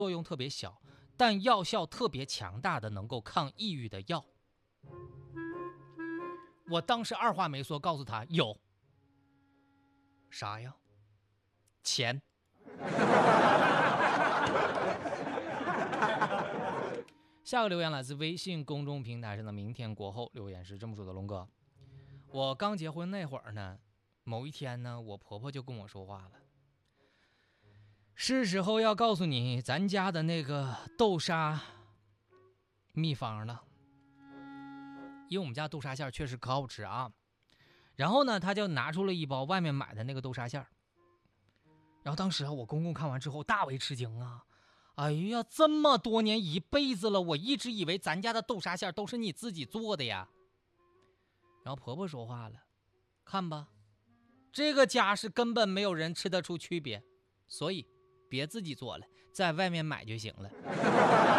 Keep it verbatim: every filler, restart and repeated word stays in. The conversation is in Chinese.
作用特别小，但药效特别强大的能够抗抑郁的药。我当时二话没说，告诉他有。啥呀？钱。下个留言来自微信公众平台上的明天过后，留言是这么说的：龙哥，我刚结婚那会儿呢，某一天呢，我婆婆就跟我说话了，是时候要告诉你咱家的那个豆沙秘方了，因为我们家豆沙馅确实可好吃啊。然后呢，他就拿出了一包外面买的那个豆沙馅，然后当时啊，我公公看完之后大为吃惊啊！哎呀，这么多年一辈子了，我一直以为咱家的豆沙馅都是你自己做的呀。然后婆婆说话了，看吧，这个家是根本没有人吃得出区别，所以别自己做了，在外面买就行了。